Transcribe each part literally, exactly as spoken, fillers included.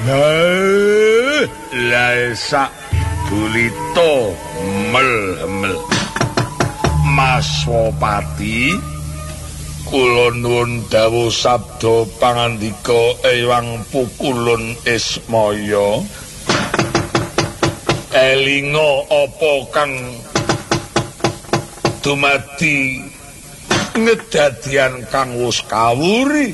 Lah, lah sak bulito mel-mel. Mas Wopati, kula nuwun dawuh sabda pangandika Eyang Pukulun Ismaya. Elinga apa kang dumadi ngedadian kang wis kawuri.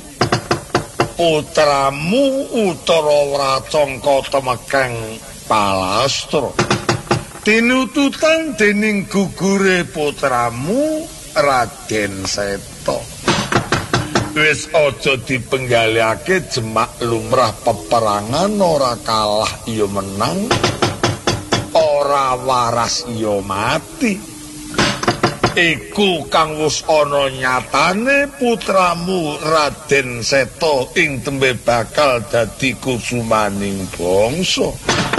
Putramu Utara Wracangka temekeng Palastra. Tinututan dening gugure putramu Raden Seta. Wis aja dipenggalihake jemak lumrah peperangan ora kalah ya menang, ora waras ya mati. Iku kang wis ana nyatane putramu Raden Seta ing tembe bakal dadi kusumaning bangsa.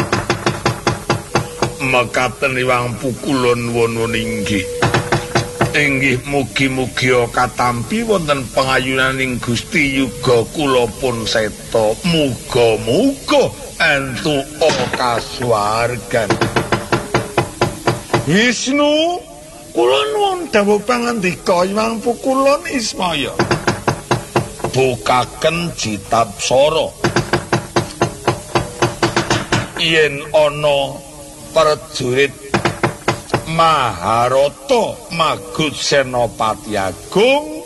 Mekaten Eyang Pukulun wonten inggih. Inggih mugi-mugi katampi wonten pangayunaning Gusti Yuga kula pun seta. Muga-muga entuk kasuwargan. Wisnu, kula nuwun dawuh pangandika Eyang Pukulun Ismaya. Bukaken Jitapsara. Yen ana prajurit Maharata magut Senopati Agung,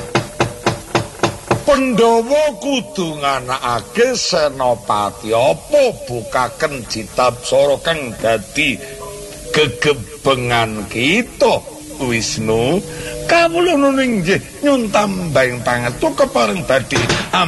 Pandhawa kudu nganakake senopati apa bukaken Jitapsara kang dadi gegebengan kita. Wisnu, kawula nuning nggih nyun tambahing pangestu kepareng badhe